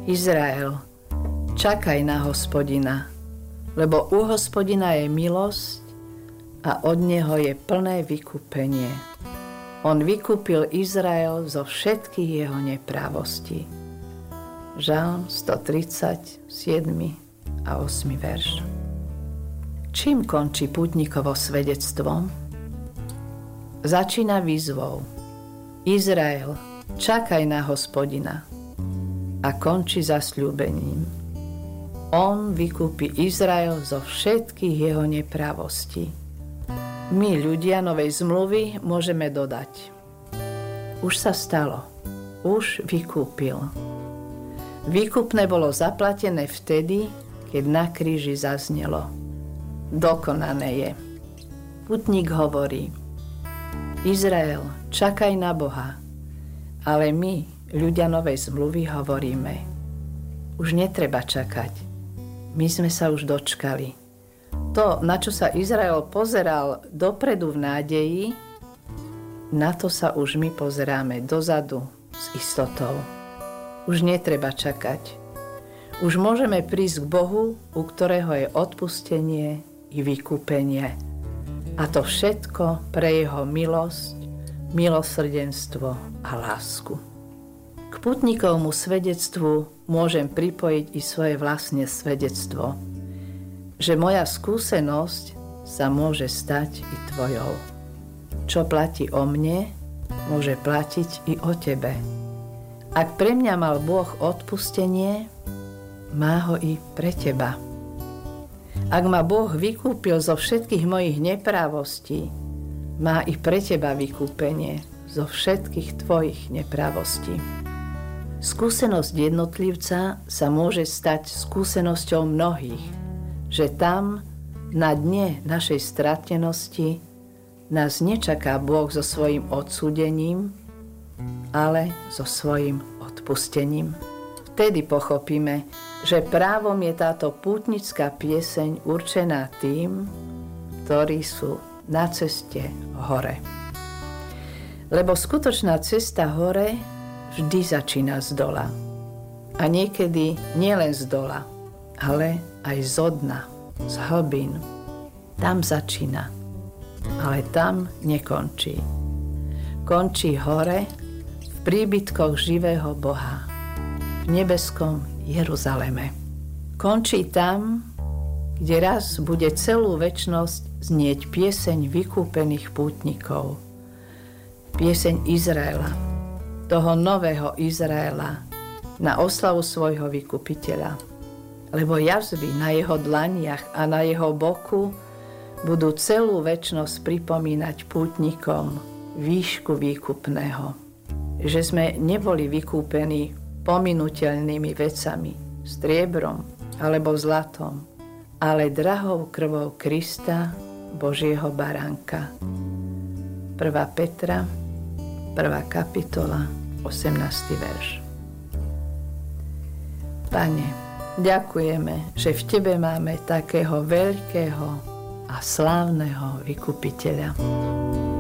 Izrael, čakaj na Hospodina, lebo u Hospodina je milosť a od Neho je plné vykúpenie. On vykúpil Izrael zo všetkých jeho neprávostí. Žalm 137 a 8 verš. Čím končí pútnikovo svedectvo? Začína výzvou: Izrael, čakaj na Hospodina, a končí zasľúbením: On vykúpi Izrael zo všetkých jeho neprávostí. My, ľudia novej zmluvy, môžeme dodať: Už sa stalo, už vykúpil. Výkupné bolo zaplatené vtedy, keď na kríži zaznelo: Dokonané je. Putník hovorí: Izrael, čakaj na Boha. Ale my, ľudia novej zmluvy, hovoríme: Už netreba čakať. My sme sa už dočkali. To, na čo sa Izrael pozeral dopredu v nádeji, na to sa už my pozeráme dozadu s istotou. Už netreba čakať. Už môžeme prísť k Bohu, u ktorého je odpustenie i vykúpenie. A to všetko pre jeho milosť, milosrdenstvo a lásku. K putníkovmu svedectvu môžem pripojiť i svoje vlastné svedectvo, že moja skúsenosť sa môže stať i tvojou. Čo platí o mne, môže platiť i o tebe. Ak pre mňa mal Boh odpustenie, má ho i pre teba. Ak ma Boh vykúpil zo všetkých mojich neprávostí, má i pre teba vykúpenie zo všetkých tvojich neprávostí. Skúsenosť jednotlivca sa môže stať skúsenosťou mnohých, že tam, na dne našej stratenosti, nás nečaká Boh so svojím odsúdením, ale so svojím odpustením. Vtedy pochopíme, že právom je táto pútnická pieseň určená tým, ktorí sú na ceste hore. Lebo skutočná cesta hore vždy začína z dola. A niekedy nielen z dola, ale aj zo dna, z hlbín. Tam začína, ale tam nekončí. Končí hore, v príbytkoch živého Boha, v nebeskom Jeruzaleme. Končí tam, kde raz bude celú večnosť znieť pieseň vykúpených pútnikov. Pieseň Izraela, toho nového Izraela, na oslavu svojho vykupiteľa. Lebo jazvy na jeho dlaniach a na jeho boku budú celú večnosť pripomínať pútnikom výšku výkupného. Že sme neboli vykúpení pominuteľnými vecami, striebrom alebo zlatom, ale drahou krvou Krista, Božieho baránka. 1. Petra, 1. kapitola, 18. verš. Pane, ďakujeme, že v Tebe máme takého veľkého a slávneho vykupiteľa.